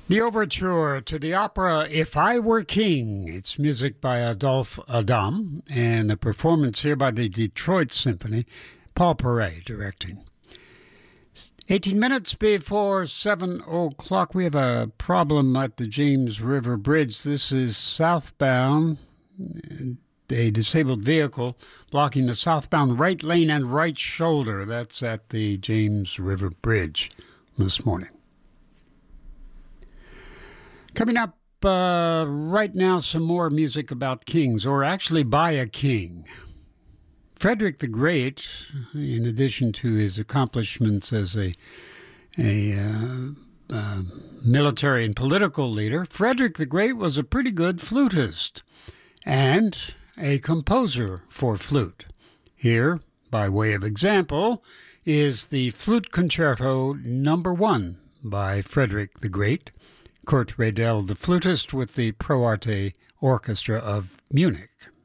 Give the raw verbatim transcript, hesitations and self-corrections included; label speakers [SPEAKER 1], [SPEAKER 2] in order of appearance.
[SPEAKER 1] The overture to the opera If I Were King. It's music by Adolphe Adam and a performance here by the Detroit Symphony. Paul Paray directing. eighteen minutes before seven o'clock, we have a problem at the James River Bridge. This is southbound, a disabled vehicle blocking the southbound right lane and right shoulder. That's at the James River Bridge this morning. Coming up uh, right now, some more music about kings, or actually by a king. Frederick the Great, in addition to his accomplishments as a, a uh, uh, military and political leader, Frederick the Great was a pretty good flutist and a composer for flute. Here, by way of example, is the Flute Concerto Number One by Frederick the Great. Kurt Radel, the flutist with the Pro Arte Orchestra of Munich.